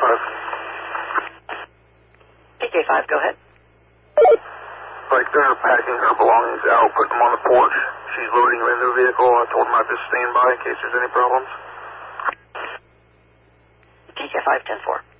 PK5, go ahead. Like they're packing her belongings out, putting them on the porch. She's loading them into the vehicle. I told them I'd just stand by in case there's any problems. PK5, 10-4.